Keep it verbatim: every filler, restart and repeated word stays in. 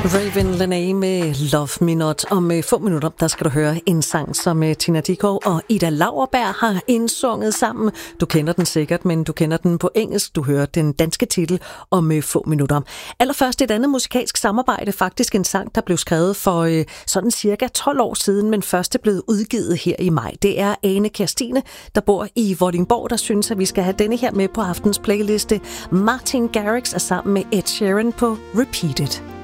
Raven Lenae med Love Me Not. Om få minutter, der skal du høre en sang, som Tina Dickow og Ida Lauerberg har indsunget sammen. Du kender den sikkert, men du kender den på engelsk. Du hører den danske titel om få minutter. Allerførst et andet musikalsk samarbejde. Faktisk en sang, der blev skrevet for øh, sådan cirka tolv år siden, men først er blevet udgivet her i maj. Det er Ane Kirstine, der bor i Vordingborg, der synes, at vi skal have denne her med på aftens playliste. Martin Garrix er sammen med Ed Sheeran på Repeated.